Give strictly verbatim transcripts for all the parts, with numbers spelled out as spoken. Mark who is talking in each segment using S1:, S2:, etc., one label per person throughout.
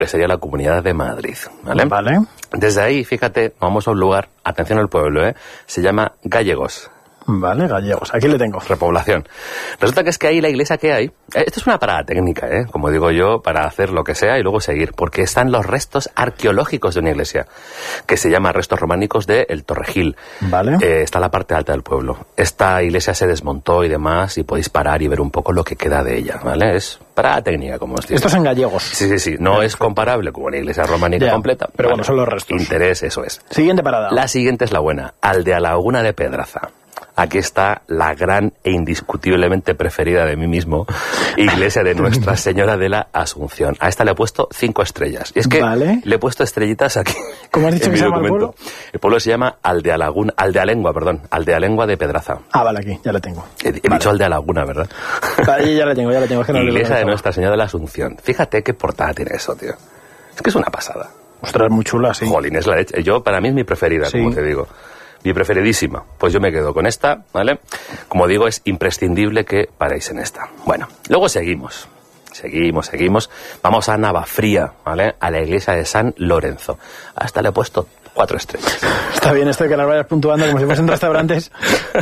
S1: que sería la Comunidad de Madrid, ¿vale?
S2: Vale.
S1: Desde ahí, fíjate, vamos a un lugar, atención al pueblo, ¿eh? Se llama Gallegos.
S2: Vale, Gallegos, aquí le tengo.
S1: Repoblación. Resulta que es que ahí la iglesia que hay, eh, esto es una parada técnica, ¿eh? Como digo yo, para hacer lo que sea y luego seguir, porque están los restos arqueológicos de una iglesia, que se llama Restos Románicos de El Torregil.
S2: Vale.
S1: Eh, está la parte alta del pueblo. Esta iglesia se desmontó y demás, y podéis parar y ver un poco lo que queda de ella, ¿vale? Es parada técnica, como os digo.
S2: Esto es en Gallegos.
S1: Sí, sí, sí. No es comparable con una iglesia románica
S2: Ya,
S1: completa.
S2: pero
S1: ¿vale?
S2: bueno, son los restos.
S1: Interés, eso es.
S2: Siguiente parada.
S1: La siguiente es la buena. Aldealaguna de Pedraza. Aquí está la gran e indiscutiblemente preferida de mí mismo, iglesia de Nuestra Señora de la Asunción. A esta le he puesto cinco estrellas. Y es que
S2: vale.
S1: le he puesto estrellitas aquí.
S2: ¿Cómo has dicho
S1: en
S2: que
S1: mi
S2: se llama el
S1: documento.
S2: pueblo?
S1: El pueblo se llama Aldealaguna, Aldealengua, perdón, Aldealengua de Pedraza.
S2: Ah, vale, aquí, ya le tengo.
S1: He, he
S2: vale.
S1: dicho Aldealaguna, ¿verdad?
S2: Ahí ya le tengo, ya le tengo. Es que no
S1: Iglesia
S2: le
S1: de Nuestra Señora de la Asunción. Fíjate qué portada tiene eso, tío. Es que es una pasada.
S2: Ostras, muy chula, sí.
S1: Jolín, es la leche. Yo, para mí es mi preferida,
S2: sí.
S1: como te digo. Mi preferidísima. Pues yo me quedo con esta, ¿vale? Como digo, es imprescindible que paréis en esta. Bueno, luego seguimos. Seguimos, seguimos. Vamos a Navafría, ¿vale? A la iglesia de San Lorenzo. Hasta le he puesto cuatro estrellas.
S2: Está bien esto de que las vayas puntuando como si fuesen restaurantes.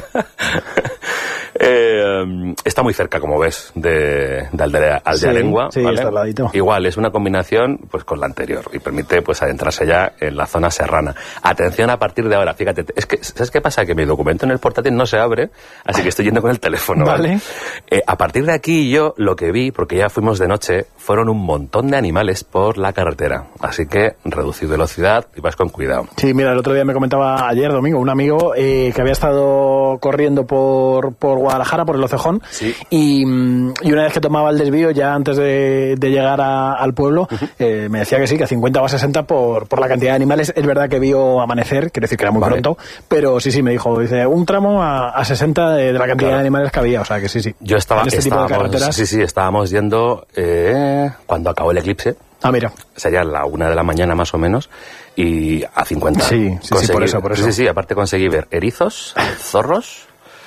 S1: eh, está muy cerca, como ves, de, de Aldea, Aldealengua.
S2: Sí, sí,
S1: ¿vale?
S2: está al ladito.
S1: Igual, es una combinación pues con la anterior y permite pues adentrarse ya en la zona serrana. Atención a partir de ahora, fíjate, es que, ¿sabes qué pasa? Que mi documento en el portátil no se abre, así que estoy yendo con el teléfono. ¿vale?
S2: Vale.
S1: Eh, a partir de aquí yo lo que vi, porque ya fuimos de noche, fueron un montón de animales por la carretera. Así que reducir velocidad y vas con cuidado.
S2: Sí, mira, el otro día me comentaba ayer, domingo, un amigo eh, que había estado corriendo por, por Guadalajara, por el Ocejón,
S1: sí.
S2: y, y una vez que tomaba el desvío, ya antes de, de llegar a, al pueblo, uh-huh. eh, me decía que sí, que a cincuenta o a sesenta por, por la cantidad de animales. Es verdad que vio amanecer, quiere decir que era muy vale. pronto, pero sí, sí, me dijo, dice, un tramo a, a sesenta de, de la cantidad claro. de animales que había, o sea que sí, sí.
S1: Yo estaba,
S2: en este
S1: estábamos,
S2: tipo de carreteras.
S1: Sí, sí, estábamos yendo eh, cuando acabó el eclipse.
S2: Ah, mira.
S1: Sería la una de la mañana más o menos, y a cincuenta.
S2: Sí, sí,
S1: conseguí,
S2: sí, por eso, por eso.
S1: Sí, sí, aparte conseguí ver erizos, zorros,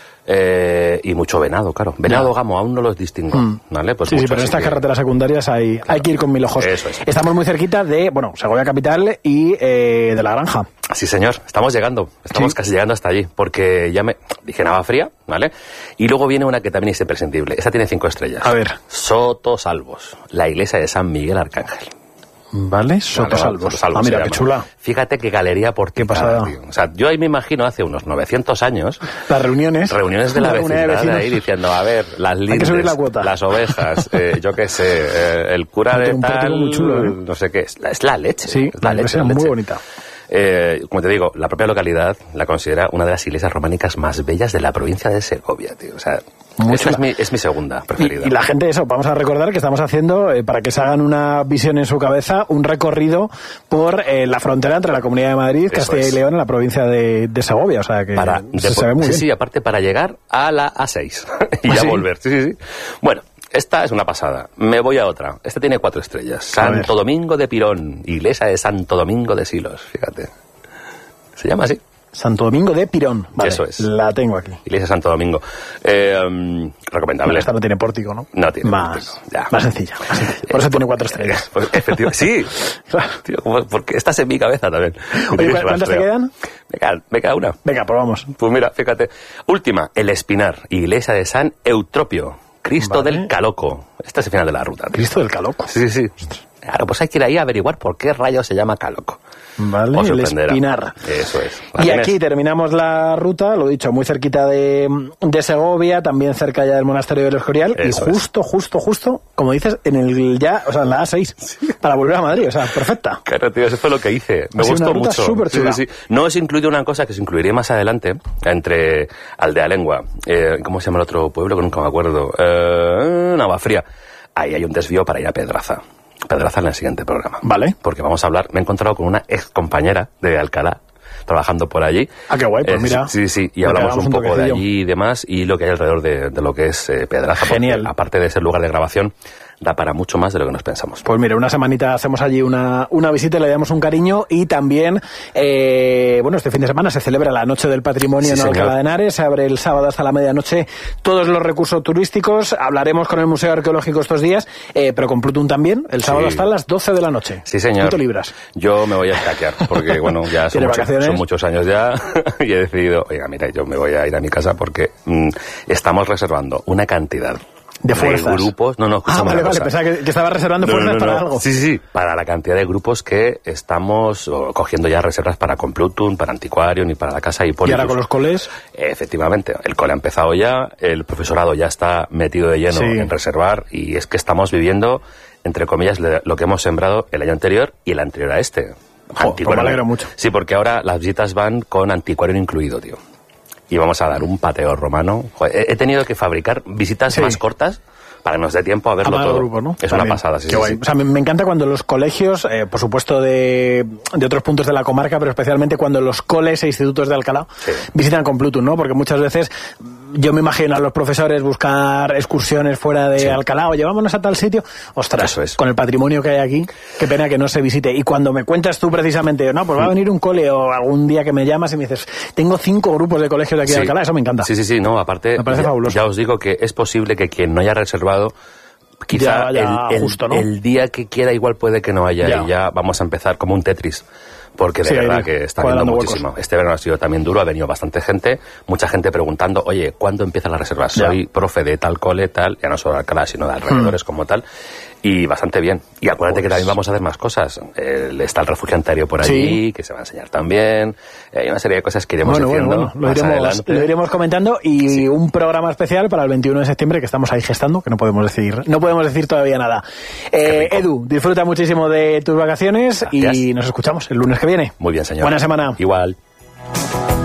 S1: eh, y mucho venado, claro. Venado
S2: ya.
S1: gamo, aún no los distingo, mm. ¿vale? Pues
S2: sí,
S1: mucho,
S2: sí, pero en estas
S1: que...
S2: carreteras secundarias hay, claro. hay que ir con mil ojos.
S1: Eso es.
S2: Estamos muy cerquita de, bueno, Segovia Capital y eh, de La Granja.
S1: Sí, señor, estamos llegando, estamos sí. casi llegando hasta allí, porque ya me dije Navafría, ¿vale? Y luego viene una que también es imprescindible, esta tiene cinco estrellas.
S2: A ver.
S1: Sotosalvos, la iglesia de San Miguel Arcángel.
S2: Vale, Sotosalvos.
S1: Sotosalvos.
S2: Ah, mira, qué chula.
S1: Fíjate qué galería por
S2: qué pasada.
S1: Tío. O sea, yo ahí me imagino hace unos novecientos años.
S2: Las reuniones.
S1: Reuniones de la, la vecindad de ahí diciendo, a ver, las lindes,
S2: la cuota.
S1: las ovejas, eh, yo qué sé, eh, el cura de tal,
S2: muy chulo, ¿eh?
S1: no sé qué, es la, es la leche.
S2: Sí,
S1: es la leche,
S2: la
S1: leche.
S2: Muy bonita.
S1: Eh, como te digo, la propia localidad la considera una de las iglesias románicas más bellas de la provincia de Segovia, tío. O sea, esa es mi, es mi segunda preferida.
S2: Y, y la gente, eso, vamos a recordar que estamos haciendo, eh, para que se hagan una visión en su cabeza, un recorrido por eh, la frontera entre la Comunidad de Madrid, eso Castilla es. y León, en la provincia de, de Segovia. O sea, que
S1: para,
S2: se,
S1: de,
S2: se ve muy
S1: sí,
S2: bien.
S1: Sí, aparte para llegar a la A seis y
S2: ¿Ah,
S1: ya
S2: sí?
S1: volver. Sí, sí, sí. Bueno. Esta es una pasada. Me voy a otra. Esta tiene cuatro estrellas. Santo Domingo de Pirón, iglesia de Santo Domingo de Silos. Fíjate. Se llama así.
S2: Santo Domingo de Pirón. Vale,
S1: eso es.
S2: La tengo aquí.
S1: Iglesia Santo Domingo. Eh, um, recomendable.
S2: Bueno, esta no tiene pórtico, ¿no?
S1: No tiene
S2: más,
S1: pórtico. Ya.
S2: Más sencilla. Más sencilla. Por eso eh, tiene cuatro estrellas.
S1: Pues, efectivamente. Sí. Claro. Tío, porque estás en mi cabeza también.
S2: Oye, ¿cuántas te quedan?
S1: Me queda, me queda una.
S2: Venga, probamos.
S1: Pues mira, fíjate. Última. El Espinar. Iglesia de San Eutropio. Cristo vale. del Caloco. Este es el final de la ruta. Tío.
S2: Cristo del Caloco.
S1: Sí, sí, sí. Claro, pues hay que ir ahí a averiguar por qué rayos se llama Caloco.
S2: Vale, el Espinar.
S1: Eso es.
S2: Y tienes? Aquí terminamos la ruta, lo he dicho, muy cerquita de, de Segovia, también cerca ya del monasterio del Escorial, eso y justo, es. justo, justo, como dices, en el ya, o sea, en la A seis, sí. para volver a Madrid, o sea, perfecta.
S1: Claro, tío, eso fue lo que hice. Me
S2: ha
S1: gustó
S2: una ruta
S1: mucho.
S2: Súper chula.
S1: Sí, sí, sí. No os incluye una cosa que se incluiría más adelante, entre Aldealengua, eh, ¿cómo se llama el otro pueblo? Que nunca me acuerdo. Eh, Navafría. Ahí hay un desvío para ir a Pedraza. Pedraza en el siguiente programa.
S2: Vale.
S1: Porque vamos a hablar, me he encontrado con una ex compañera de Alcalá, trabajando por allí.
S2: Ah, qué guay, pues eh, mira.
S1: Sí, sí, y hablamos un, un poco de allí y demás, y lo que hay alrededor de, de lo que es eh, Pedraza.
S2: Genial.
S1: Aparte de ser lugar de grabación da para mucho más de lo que nos pensamos.
S2: Pues mira, una semanita hacemos allí una, una visita, le damos un cariño y también, eh, bueno, este fin de semana se celebra la Noche del Patrimonio sí, en Alcalá de Henares, se abre el sábado hasta la medianoche todos los recursos turísticos, hablaremos con el Museo Arqueológico estos días, eh, pero con Plutum también, el sábado sí. hasta las doce de la noche.
S1: Sí, señor.
S2: ¿Cuánto libras?
S1: Yo me voy a escaquear, porque bueno, ya son, mucho, son muchos años ya y he decidido, oiga, mira, yo me voy a ir a mi casa porque mmm, estamos reservando una cantidad
S2: de fuerzas.
S1: De grupos. No, no,
S2: ah, vale, vale, pensaba que, que estaba reservando no, fuerzas no, no, para
S1: no.
S2: algo.
S1: Sí, sí, sí, para la cantidad de grupos que estamos cogiendo ya reservas para Complutum, para Antiquarium y para la Casa Hipólitus.
S2: ¿Y ahora con los coles?
S1: Efectivamente, el cole ha empezado ya, el profesorado ya está metido de lleno sí. en reservar y es que estamos viviendo, entre comillas, lo que hemos sembrado el año anterior y el anterior a este.
S2: Oh, pues me alegro mucho.
S1: Sí, porque ahora las visitas van con Antiquarium incluido, tío. Y vamos a dar un pateo romano. Joder, he tenido que fabricar visitas sí. más cortas para que nos dé tiempo a verlo a todo. Grupo, ¿no? Es También. Una pasada, sí, sí, sí.
S2: O sea, me, me encanta cuando los colegios, eh, por supuesto de, de otros puntos de la comarca, pero especialmente cuando los coles e institutos de Alcalá sí. visitan Complutum, ¿no? Porque muchas veces yo me imagino a los profesores buscar excursiones fuera de sí. Alcalá, o llevámonos a tal sitio. Ostras,
S1: Eso es.
S2: Con el patrimonio que hay aquí, qué pena que no se visite. Y cuando me cuentas tú precisamente, no, pues va a venir un cole o algún día que me llamas y me dices, tengo cinco grupos de colegios de aquí sí. de Alcalá, eso me encanta.
S1: Sí, sí, sí, no, aparte,
S2: me parece
S1: ya,
S2: fabuloso.
S1: Ya os digo que es posible que quien no haya reservado quizá
S2: ya, ya,
S1: el, el,
S2: justo, ¿no?
S1: el día que quiera igual puede que no haya ya. Y ya vamos a empezar como un Tetris. Porque de sí, verdad que está viendo muchísimo. Huecos. Este verano ha sido también duro, ha venido bastante gente, mucha gente preguntando, oye, ¿cuándo empiezan las reservas? Ya. Soy profe de tal cole, tal, ya no solo de Alcalá, sino de alrededores hmm. como tal. Y bastante bien. Y acuérdate pues... que también vamos a hacer más cosas. Eh, está el refugio antario por allí, sí. que se va a enseñar también. Eh, hay una serie de cosas que iremos
S2: bueno,
S1: haciendo
S2: bueno, bueno.
S1: más
S2: lo, iremos,
S1: adelante.
S2: lo iremos comentando y sí. un programa especial para el veintiuno de septiembre que estamos ahí gestando, que no podemos decir, no podemos decir todavía nada. Eh, Edu, disfruta muchísimo de tus vacaciones Gracias. Y nos escuchamos el lunes que viene.
S1: Muy bien, señor.
S2: Buena semana.
S1: Igual.